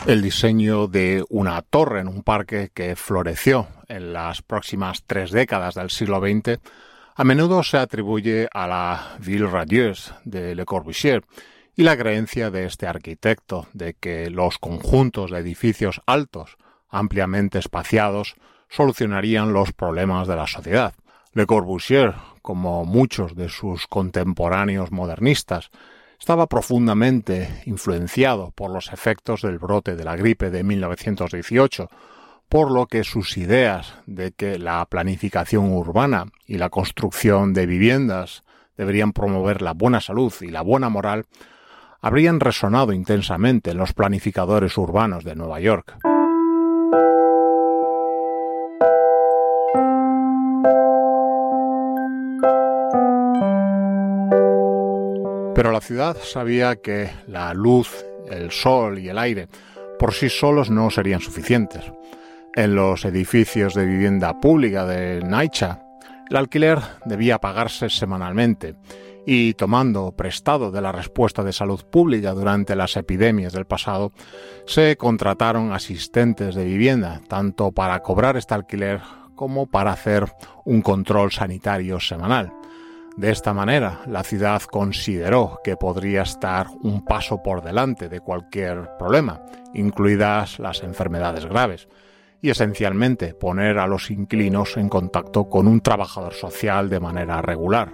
El diseño de una torre en un parque que floreció en las próximas 3 décadas del siglo XX a menudo se atribuye a la ville radieuse de Le Corbusier y la creencia de este arquitecto de que los conjuntos de edificios altos, ampliamente espaciados, solucionarían los problemas de la sociedad. Le Corbusier, como muchos de sus contemporáneos modernistas, estaba profundamente influenciado por los efectos del brote de la gripe de 1918, por lo que sus ideas de que la planificación urbana y la construcción de viviendas deberían promover la buena salud y la buena moral habrían resonado intensamente en los planificadores urbanos de Nueva York. Pero la ciudad sabía que la luz, el sol y el aire por sí solos no serían suficientes. En los edificios de vivienda pública de NYCHA, el alquiler debía pagarse semanalmente y, tomando prestado de la respuesta de salud pública durante las epidemias del pasado, se contrataron asistentes de vivienda, tanto para cobrar este alquiler como para hacer un control sanitario semanal. De esta manera, la ciudad consideró que podría estar un paso por delante de cualquier problema, incluidas las enfermedades graves, y esencialmente poner a los inquilinos en contacto con un trabajador social de manera regular.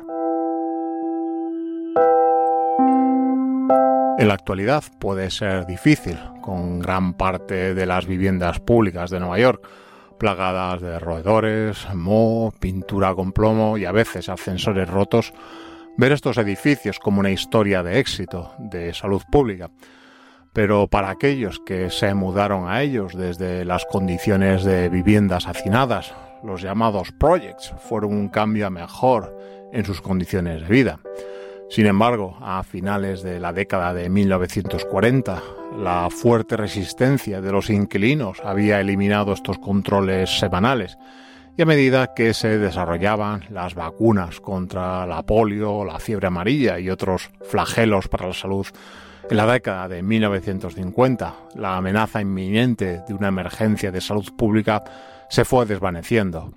En la actualidad puede ser difícil, con gran parte de las viviendas públicas de Nueva York plagadas de roedores, moho, pintura con plomo y a veces ascensores rotos, ver estos edificios como una historia de éxito, de salud pública. Pero para aquellos que se mudaron a ellos desde las condiciones de viviendas hacinadas, los llamados projects fueron un cambio a mejor en sus condiciones de vida. Sin embargo, a finales de la década de 1940, la fuerte resistencia de los inquilinos había eliminado estos controles semanales y a medida que se desarrollaban las vacunas contra la polio, la fiebre amarilla y otros flagelos para la salud, en la década de 1950, la amenaza inminente de una emergencia de salud pública se fue desvaneciendo.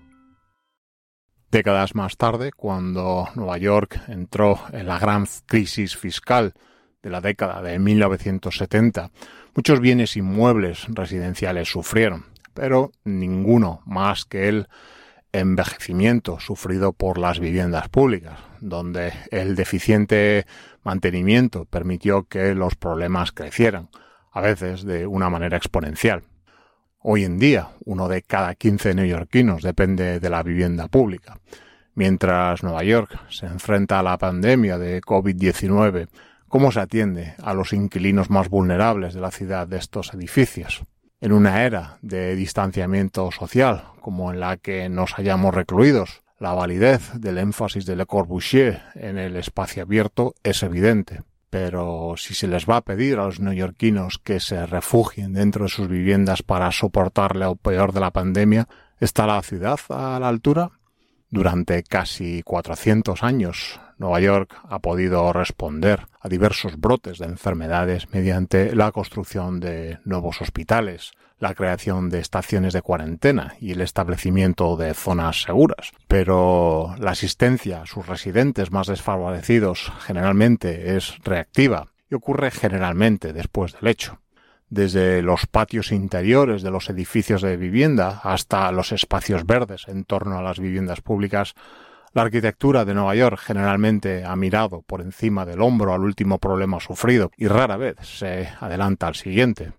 Décadas más tarde, cuando Nueva York entró en la gran crisis fiscal de la década de 1970, muchos bienes inmuebles residenciales sufrieron, pero ninguno más que el envejecimiento sufrido por las viviendas públicas, donde el deficiente mantenimiento permitió que los problemas crecieran, a veces de una manera exponencial. Hoy en día, 1 de cada 15 neoyorquinos depende de la vivienda pública. Mientras Nueva York se enfrenta a la pandemia de COVID-19, ¿cómo se atiende a los inquilinos más vulnerables de la ciudad de estos edificios? En una era de distanciamiento social, como en la que nos hallamos recluidos, la validez del énfasis de Le Corbusier en el espacio abierto es evidente. Pero si se les va a pedir a los neoyorquinos que se refugien dentro de sus viviendas para soportar lo peor de la pandemia, ¿está la ciudad a la altura? Durante casi 400 años, Nueva York ha podido responder a diversos brotes de enfermedades mediante la construcción de nuevos hospitales, la creación de estaciones de cuarentena y el establecimiento de zonas seguras. Pero la asistencia a sus residentes más desfavorecidos generalmente es reactiva y ocurre generalmente después del hecho. Desde los patios interiores de los edificios de vivienda hasta los espacios verdes en torno a las viviendas públicas, la arquitectura de Nueva York generalmente ha mirado por encima del hombro al último problema sufrido y rara vez se adelanta al siguiente.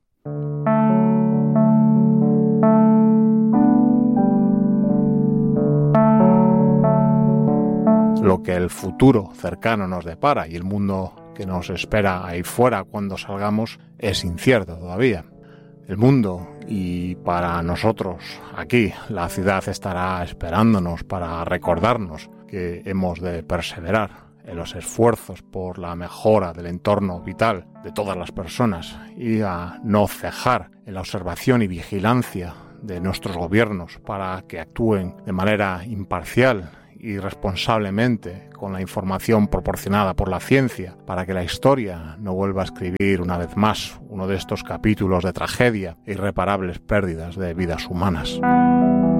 Lo que el futuro cercano nos depara y el mundo que nos espera ahí fuera cuando salgamos es incierto todavía. El mundo y para nosotros aquí la ciudad estará esperándonos para recordarnos que hemos de perseverar en los esfuerzos por la mejora del entorno vital de todas las personas y a no cejar en la observación y vigilancia de nuestros gobiernos para que actúen de manera imparcial irresponsablemente con la información proporcionada por la ciencia para que la historia no vuelva a escribir una vez más uno de estos capítulos de tragedia e irreparables pérdidas de vidas humanas.